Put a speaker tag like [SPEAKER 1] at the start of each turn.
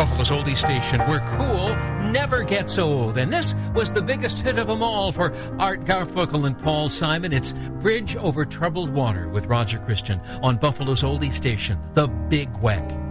[SPEAKER 1] Buffalo's oldie station, where cool never gets old. And this was the biggest hit of them all for Art Garfunkel and Paul Simon. It's Bridge Over Troubled Water with Roger Christian on Buffalo's oldie station, The Big Weck.